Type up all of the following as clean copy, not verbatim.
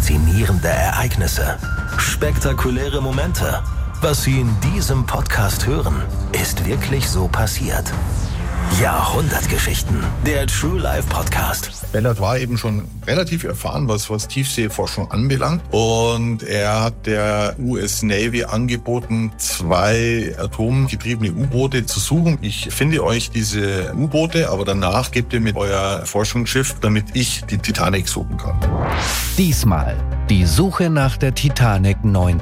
faszinierende Ereignisse, spektakuläre Momente. Was Sie in diesem Podcast hören, ist wirklich so passiert. Jahrhundertgeschichten, der True Life Podcast. Bellard war eben schon relativ erfahren, was Tiefseeforschung anbelangt. Und er hat der US Navy angeboten, 2 atomgetriebene U-Boote zu suchen. Ich finde euch diese U-Boote, aber danach gebt ihr mit euer Forschungsschiff, damit ich die Titanic suchen kann. Diesmal die Suche nach der Titanic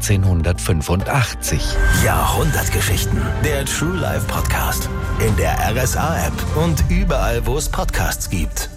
1985. Jahrhundertgeschichten, der True Life Podcast. In der RSA-App und überall, wo es Podcasts gibt.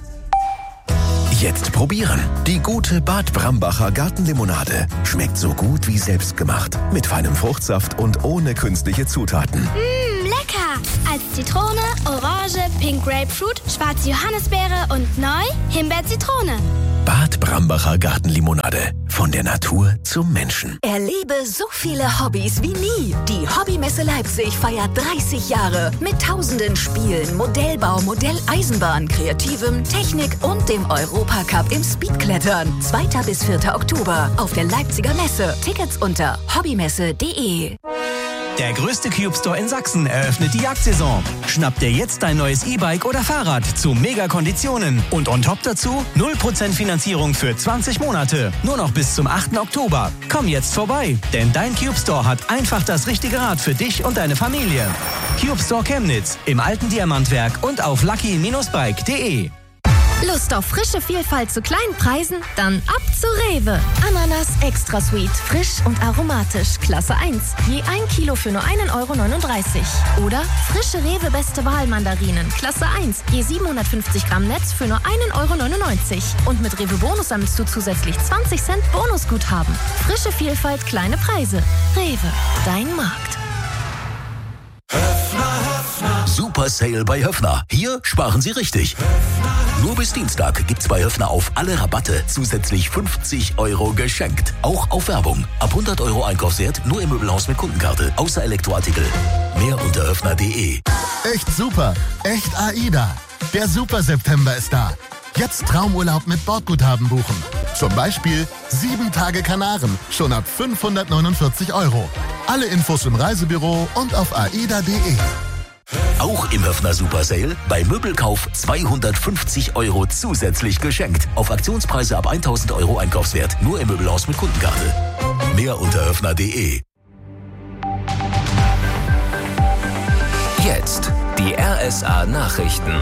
Jetzt probieren. Die gute Bad Brambacher Gartenlimonade. Schmeckt so gut wie selbstgemacht. Mit feinem Fruchtsaft und ohne künstliche Zutaten. Lecker! Als Zitrone, Orange, Pink Grapefruit, schwarze Johannisbeere und neu Himbeer-Zitrone. Bad Brambacher Gartenlimonade. Von der Natur zum Menschen. Erlebe so viele Hobbys wie nie. Die Hobbymesse Leipzig feiert 30 Jahre mit tausenden Spielen, Modellbau, Modelleisenbahn, Kreativem, Technik und dem Europacup im Speedklettern. 2. bis 4. Oktober auf der Leipziger Messe. Tickets unter hobbymesse.de. Der größte Cube Store in Sachsen eröffnet die Jagdsaison. Schnapp dir jetzt dein neues E-Bike oder Fahrrad zu Mega-Konditionen. Und on top dazu 0% Finanzierung für 20 Monate. Nur noch bis zum 8. Oktober. Komm jetzt vorbei, denn dein Cube Store hat einfach das richtige Rad für dich und deine Familie. Cube Store Chemnitz im alten Diamantwerk und auf lucky-bike.de. Lust auf frische Vielfalt zu kleinen Preisen? Dann ab zu Rewe. Ananas Extra Sweet, frisch und aromatisch, Klasse 1. Je 1 Kilo für nur 1,39 €. Oder frische Rewe Beste Wahl Mandarinen, Klasse 1. Je 750 Gramm Netz für nur 1,99 €. Und mit Rewe Bonus sammelst du zusätzlich 20 Cent Bonusguthaben. Frische Vielfalt, kleine Preise. Rewe, dein Markt. Super Sale bei Höffner. Hier sparen Sie richtig. Nur bis Dienstag gibt's bei Höffner auf alle Rabatte zusätzlich 50 € geschenkt. Auch auf Werbung. Ab 100 € Einkaufswert nur im Möbelhaus mit Kundenkarte. Außer Elektroartikel. Mehr unter höffner.de. Echt super. Echt AIDA. Der Super September ist da. Jetzt Traumurlaub mit Bordguthaben buchen. Zum Beispiel 7 Tage Kanaren. Schon ab 549 €. Alle Infos im Reisebüro und auf aida.de. Auch im Höffner Super Sale bei Möbelkauf 250 € zusätzlich geschenkt. Auf Aktionspreise ab 1000 € Einkaufswert. Nur im Möbelhaus mit Kundenkarte. Mehr unter höffner.de. Jetzt die RSA Nachrichten.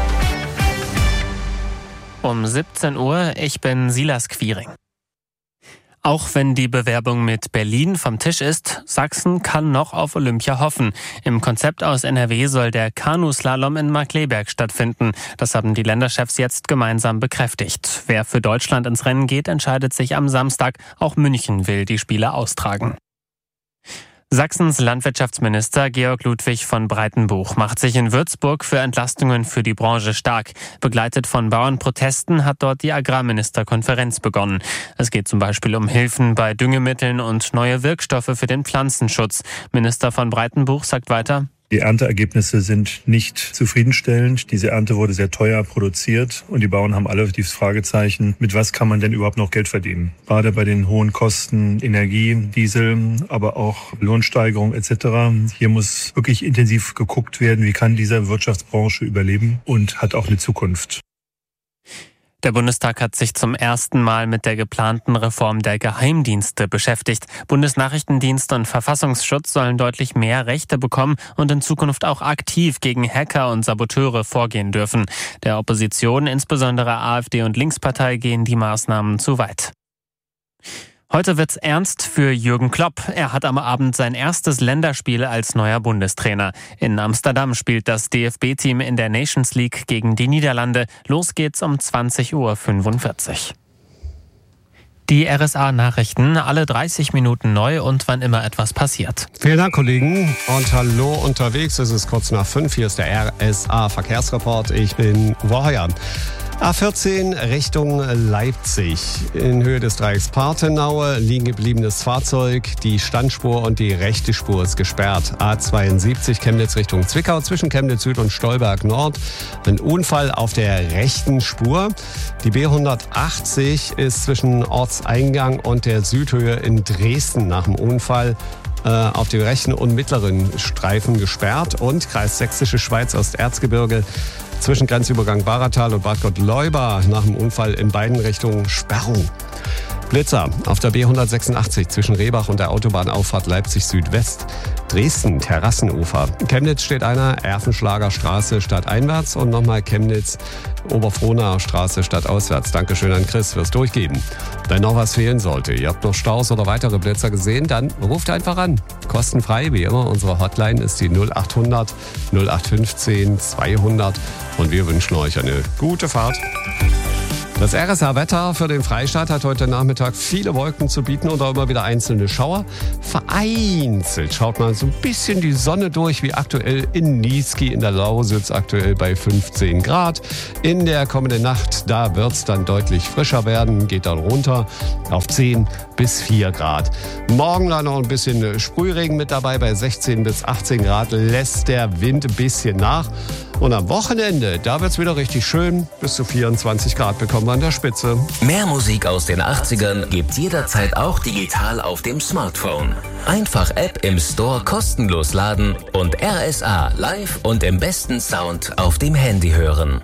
Um 17 Uhr, ich bin Silas Quiring. Auch wenn die Bewerbung mit Berlin vom Tisch ist, Sachsen kann noch auf Olympia hoffen. Im Konzept aus NRW soll der Kanuslalom in Markkleeberg stattfinden. Das haben die Länderchefs jetzt gemeinsam bekräftigt. Wer für Deutschland ins Rennen geht, entscheidet sich am Samstag. Auch München will die Spiele austragen. Sachsens Landwirtschaftsminister Georg Ludwig von Breitenbuch macht sich in Würzburg für Entlastungen für die Branche stark. Begleitet von Bauernprotesten hat dort die Agrarministerkonferenz begonnen. Es geht zum Beispiel um Hilfen bei Düngemitteln und neue Wirkstoffe für den Pflanzenschutz. Minister von Breitenbuch sagt weiter: Die Ernteergebnisse sind nicht zufriedenstellend. Diese Ernte wurde sehr teuer produziert und die Bauern haben alle das Fragezeichen, mit was kann man denn überhaupt noch Geld verdienen? Gerade bei den hohen Kosten Energie, Diesel, aber auch Lohnsteigerung etc. Hier muss wirklich intensiv geguckt werden, wie kann diese Wirtschaftsbranche überleben und hat auch eine Zukunft. Der Bundestag hat sich zum ersten Mal mit der geplanten Reform der Geheimdienste beschäftigt. Bundesnachrichtendienst und Verfassungsschutz sollen deutlich mehr Rechte bekommen und in Zukunft auch aktiv gegen Hacker und Saboteure vorgehen dürfen. Der Opposition, insbesondere AfD und Linkspartei, gehen die Maßnahmen zu weit. Heute wird's ernst für Jürgen Klopp. Er hat am Abend sein erstes Länderspiel als neuer Bundestrainer. In Amsterdam spielt das DFB-Team in der Nations League gegen die Niederlande. Los geht's um 20:45 Uhr. Die RSA-Nachrichten, alle 30 Minuten neu und wann immer etwas passiert. Vielen Dank, Kollegen. Und hallo unterwegs. Es ist kurz nach 5. Hier ist der RSA-Verkehrsreport. Ich bin Uwe Heuer. A14 Richtung Leipzig. In Höhe des Dreiecks Parthenaue liegen gebliebenes Fahrzeug. Die Standspur und die rechte Spur ist gesperrt. A72 Chemnitz Richtung Zwickau zwischen Chemnitz Süd und Stolberg Nord. Ein Unfall auf der rechten Spur. Die B180 ist zwischen Ortseingang und der Südhöhe in Dresden nach dem Unfall auf dem rechten und mittleren Streifen gesperrt. Und Kreis Sächsische Schweiz Osterzgebirge zwischen Grenzübergang Baratal und Bad Gottleuba nach dem Unfall in beiden Richtungen Sperrung. Blitzer auf der B186 zwischen Rehbach und der Autobahnauffahrt Leipzig Südwest. Dresden, Terrassenufer. Chemnitz steht einer, Erfenschlager Straße stadteinwärts und nochmal Chemnitz, Oberfrohnaer Straße stadtauswärts. Dankeschön an Chris fürs Durchgeben. Wenn noch was fehlen sollte, ihr habt noch Staus oder weitere Blitzer gesehen, dann ruft einfach an. Kostenfrei, wie immer. Unsere Hotline ist die 0800 0815 200 und wir wünschen euch eine gute Fahrt. Das RSA-Wetter für den Freistaat hat heute Nachmittag viele Wolken zu bieten und auch immer wieder einzelne Schauer. Vereinzelt schaut mal so ein bisschen die Sonne durch, wie aktuell in Niesky in der Lausitz, aktuell bei 15 Grad. In der kommenden Nacht, da wird es dann deutlich frischer werden, geht dann runter auf 10 bis 4 Grad. Morgen dann noch ein bisschen Sprühregen mit dabei, bei 16 bis 18 Grad lässt der Wind ein bisschen nach. Und am Wochenende, da wird's wieder richtig schön. Bis zu 24 Grad bekommen wir an der Spitze. Mehr Musik aus den 80ern gibt's jederzeit auch digital auf dem Smartphone. Einfach App im Store kostenlos laden und RSA live und im besten Sound auf dem Handy hören.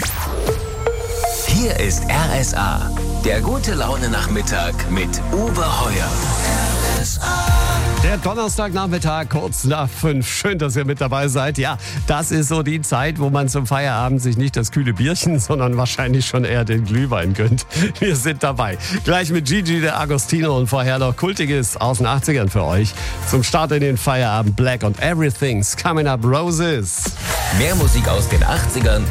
Hier ist RSA, der gute Laune-Nachmittag mit Uwe Heuer. RSA. Der Donnerstagnachmittag, kurz nach 5. Schön, dass ihr mit dabei seid. Ja, das ist so die Zeit, wo man zum Feierabend sich nicht das kühle Bierchen, sondern wahrscheinlich schon eher den Glühwein gönnt. Wir sind dabei. Gleich mit Gigi de Agostino und vorher noch Kultiges aus den 80ern für euch. Zum Start in den Feierabend Black und Everything's Coming Up Roses. Mehr Musik aus den 80ern